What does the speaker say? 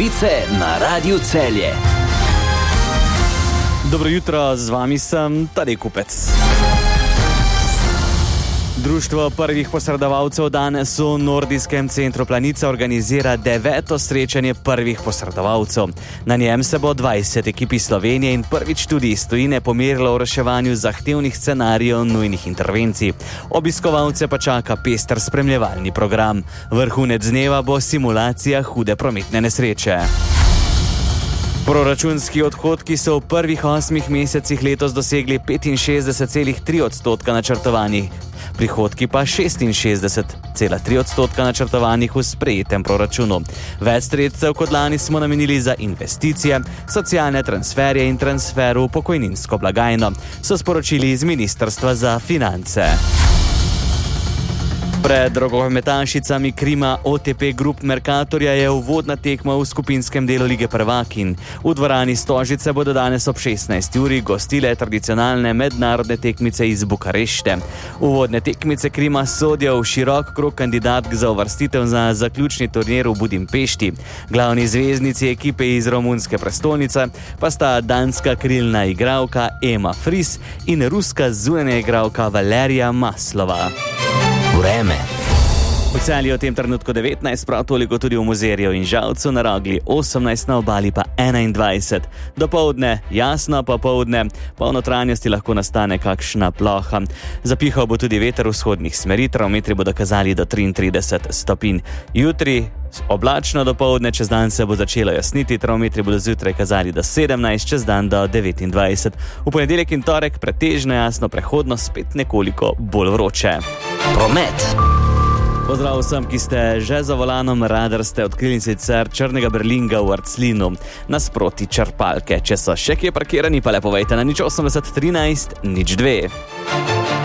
Novice na Radiu Celje. Dobro jutro, z vami sem Tadej Kupec. Društvo prvih posredovalcev danes v Nordijskem centru Planica organizira 9. srečanje prvih posredovalcev. Na njem se bo 20 ekip iz Slovenije in prvič tudi iz tujine pomerilo v reševanju zahtevnih scenarijev nujnih intervencij. Obiskovalce pa čaka pester spremljevalni program. Vrhunec dneva bo simulacija hude prometne nesreče. Proračunski odhodki so v prvih 8 mesecih letos dosegli 65,3% načrtovanih, prihodki pa 66,3% načrtovanih v sprejetem proračunu. Več sredstev kot lani smo namenili za investicije, socialne transferje in transfer v pokojninsko blagajno, so sporočili iz Ministrstva za finance. Pred rokometašicami Krima OTP Group Mercatorja je uvodna tekma v skupinskem delu Lige prvakinj. V dvorani Stožice bodo danes ob 16. uri gostile tradicionalne mednarodne tekmice iz Bukarešte. Uvodne tekmice Krima sodijo v širok krog kandidatk za uvrstitev na zaključni turnir v Budimpešti. Glavni zvezdnici ekipe iz romunske prestolnice pa sta danska krilna igralka Ema Fris in ruska zunanja igralka Valerija Maslova. Vreme. V Celju v tem trenutku 19, prav toliko tudi v Mozirju in Žalcu, na Rogli 18, na Obali pa 21. Dopoldne jasno, popoldne pa v notranjosti lahko nastane kakšna ploha. Zapihal bo tudi veter vzhodnih smeri, termometri bodo kazali do 33 stopinj. Jutri oblačno, dopoldne, čez dan se bo začelo jasniti, termometri bodo zjutraj kazali do 17, čez dan do 29. V ponedeljek in torek pretežno jasno, prehodno spet nekoliko bolj vroče. Promet. Pozdrav vsem, ki ste že za volanom, radar ste odkrili sicer črnega berlinga v Arclinu, nasproti črpalke. Če so še kje parkirani, pa le povejte na 080 13 02.